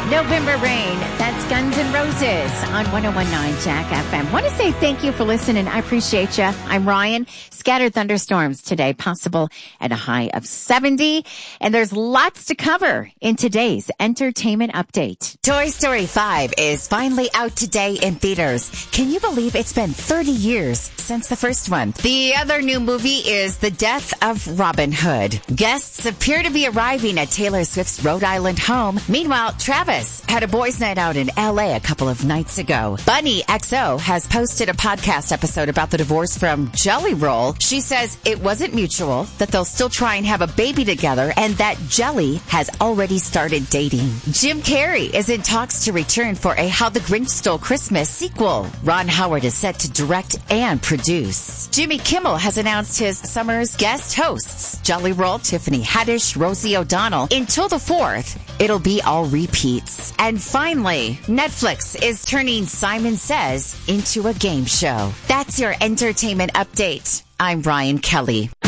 November Rain. That's Guns N' Roses on 101.9 Jack FM. Want to say thank you for listening. I appreciate you. I'm Ryan. Scattered thunderstorms today, possible at a high of 70. And there's lots to cover in today's entertainment update. Toy Story 5 is finally out today in theaters. Can you believe it's been 30 years since the first one? The other new movie is The Death of Robin Hood. Guests appear to be arriving at Taylor Swift's Rhode Island home. Meanwhile, Travis had a boys' night out in LA a couple of nights ago. Bunny XO has posted a podcast episode about the divorce from Jelly Roll. She says it wasn't mutual, that they'll still try and have a baby together, and that Jelly has already started dating. Jim Carrey is in talks to return for a How the Grinch Stole Christmas sequel. Ron Howard is set to direct and produce. Jimmy Kimmel has announced his summer's guest hosts, Jelly Roll, Tiffany Haddish, Rosie O'Donnell. Until the 4th, it'll be all repeats. And finally, Netflix is turning Simon Says into a game show. That's your entertainment update. I'm Brian Kelly.